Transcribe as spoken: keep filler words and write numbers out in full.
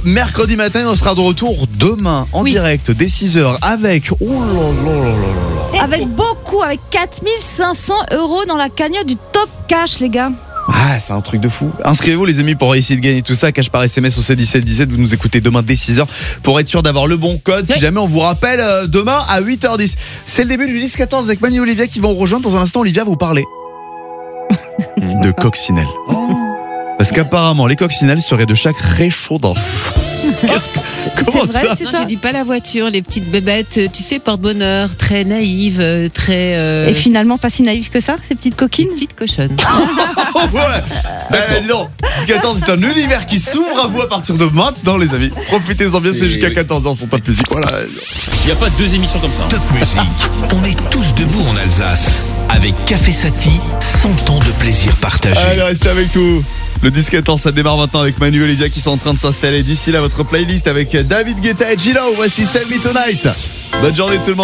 mercredi matin. On sera de retour demain en oui. direct dès six heures avec... Oh là là là là là. Avec beaucoup, avec quatre mille cinq cents euros dans la cagnotte du Top Cash, les gars. Ah, c'est un truc de fou. Inscrivez-vous les amis pour essayer de gagner tout ça. Cash par S M S au sept dix-sept dix-sept. Vous nous écoutez demain dès six heures pour être sûr d'avoir le bon code. Oui. Si jamais on vous rappelle euh, demain à huit heures dix. C'est le début du dix quatorze avec Manu et Olivia qui vont rejoindre. Dans un instant, Olivia va vous parler de coccinelle. Parce qu'apparemment les coccinelles seraient de chaque réchaudance. Qu'est-ce que... Comment c'est vrai, ça, c'est ça. Tu dis pas la voiture, les petites bébêtes, tu sais, porte-bonheur, très naïves, très... Euh... Et finalement pas si naïves que ça, ces petites coquines. Des petites cochonnes. Ouais. euh, dis donc, dix quatorze, c'est un univers qui s'ouvre à vous à partir de maintenant, les amis. Profitez-en bien, c'est, c'est jusqu'à quatorze heures sur Top Music. Voilà. Il n'y a pas deux émissions comme ça. Top Music, on est tous debout en Alsace. Avec Café Sati, cent ans de plaisir partagé. Allez, restez avec tout. Le dix quatorze, ça démarre maintenant avec Manu et Olivia qui sont en train de s'installer. D'ici là, votre playlist avec David Guetta et Gilo. Voici Save Me Tonight. Bonne journée tout le monde.